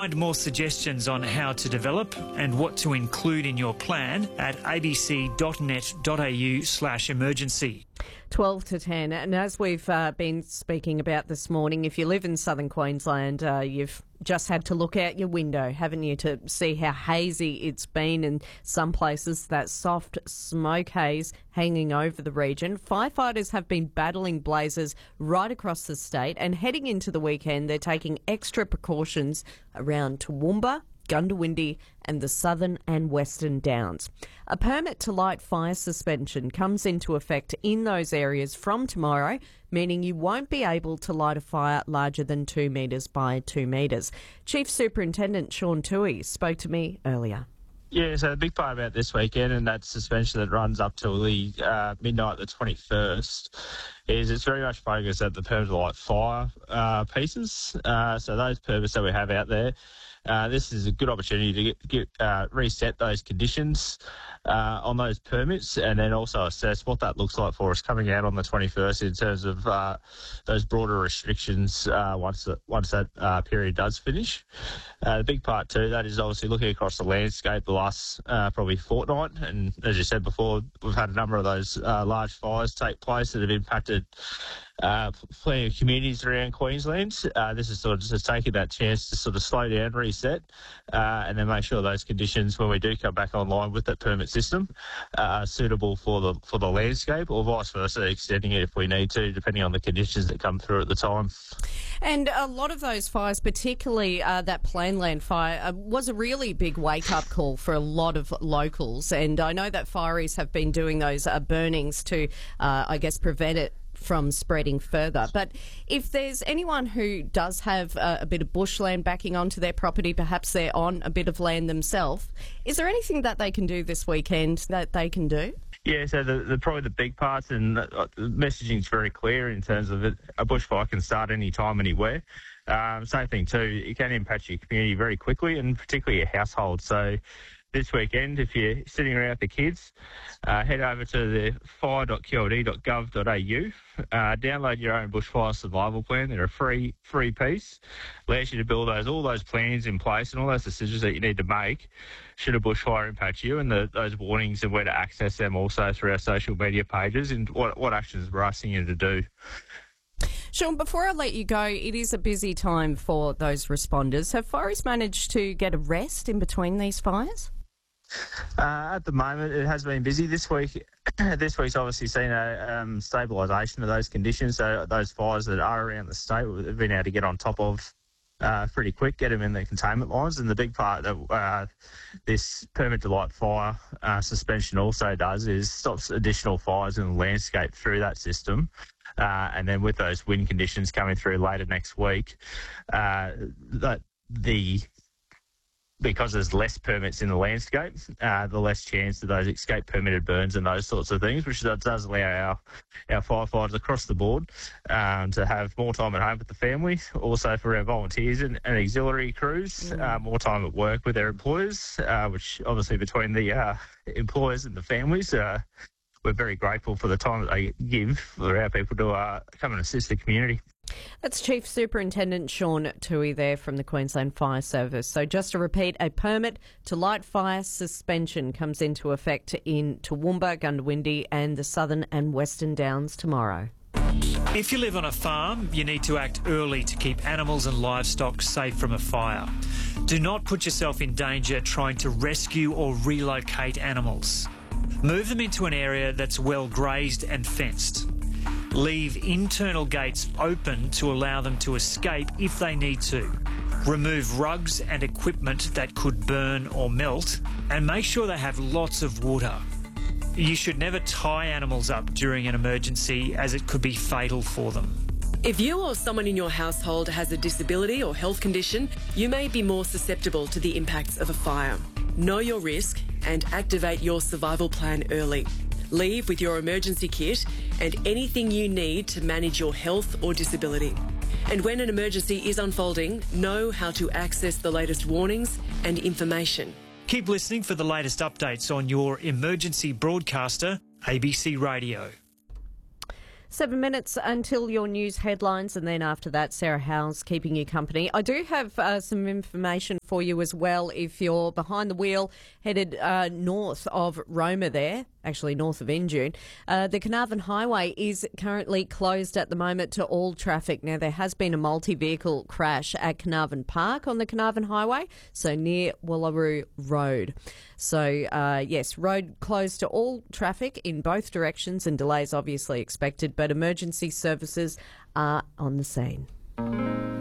Find more suggestions on how to develop and what to include in your plan at abc.net.au/emergency. 12 to 10. And as we've been speaking about this morning, if you live in southern Queensland, you've just had to look out your window, haven't you, to see how hazy it's been in some places, that soft smoke haze hanging over the region. Firefighters have been battling blazes right across the state, and heading into the weekend, they're taking extra precautions around Toowoomba, Goondiwindi and the Southern and Western Downs. A permit to light fire suspension comes into effect in those areas from tomorrow, meaning you won't be able to light a fire larger than 2 metres by 2 metres. Chief Superintendent Sean Toohey spoke to me earlier. Yeah, so the big part about this weekend and that suspension that runs up till the midnight the 21st is it's very much focused at the permit to light fire pieces. So those permits that we have out there, this is a good opportunity to get reset those conditions on those permits, and then also assess what that looks like for us coming out on the 21st in terms of those broader restrictions once that period does finish. The big part too, that is obviously looking across the landscape the last probably fortnight, and as you said before, we've had a number of those large fires take place that have impacted plenty of communities around Queensland. This is sort of just taking that chance to sort of slow down, reset, and then make sure those conditions, when we do come back online with that permit system, are suitable for the landscape, or vice versa, extending it if we need to, depending on the conditions that come through at the time. And a lot of those fires, particularly that Plainland fire, was a really big wake-up call for a lot of locals. And I know that fireys have been doing those burnings to, prevent it from spreading further. But if there's anyone who does have a bit of bushland backing onto their property, perhaps they're on a bit of land themselves, is there anything that they can do this weekend that they can do? Yeah, so probably the big parts, and the messaging is very clear in terms of it. A bushfire can start any time, anywhere. Same thing too, it can impact your community very quickly, and particularly your household. So this weekend, if you're sitting around with the kids, head over to the fire.qld.gov.au, download your own bushfire survival plan. They're a free piece. Allows you to build all those plans in place and all those decisions that you need to make should a bushfire impact you, and those warnings and where to access them also through our social media pages, and what actions we're asking you to do. Sean, before I let you go, it is a busy time for those responders. Have fireys managed to get a rest in between these fires? At the moment, it has been busy this week. This week's obviously seen a stabilisation of those conditions. So those fires that are around the state, we've been able to get on top of pretty quick, get them in the containment lines. And the big part that this permit to light fire suspension also does is stops additional fires in the landscape through that system. And then with those wind conditions coming through later next week, because there's less permits in the landscape, the less chance of those escape permitted burns and those sorts of things, which does allow our firefighters across the board to have more time at home with the family. Also for our volunteers and auxiliary crews, more time at work with their employers, which obviously between the employers and the families, we're very grateful for the time that they give for our people to come and assist the community. That's Chief Superintendent Sean Toohey there from the Queensland Fire Service. So just to repeat, a permit to light fire suspension comes into effect in Toowoomba, Goondiwindi and the Southern and Western Downs tomorrow. If you live on a farm, you need to act early to keep animals and livestock safe from a fire. Do not put yourself in danger trying to rescue or relocate animals. Move them into an area that's well grazed and fenced. Leave internal gates open to allow them to escape if they need to. Remove rugs and equipment that could burn or melt, and make sure they have lots of water. You should never tie animals up during an emergency, as it could be fatal for them. If you or someone in your household has a disability or health condition, you may be more susceptible to the impacts of a fire. Know your risk and activate your survival plan early. Leave with your emergency kit and anything you need to manage your health or disability. And when an emergency is unfolding, know how to access the latest warnings and information. Keep listening for the latest updates on your emergency broadcaster, ABC Radio. 7 minutes until your news headlines, and then after that, Sarah Howes keeping you company. I do have some information for you as well if you're behind the wheel, headed north of Roma there, actually north of Injune. The Carnarvon Highway is currently closed at the moment to all traffic. Now, there has been a multi-vehicle crash at Carnarvon Park on the Carnarvon Highway, so near Wallaroo Road. So, yes, road closed to all traffic in both directions and delays obviously expected, but emergency services are on the scene.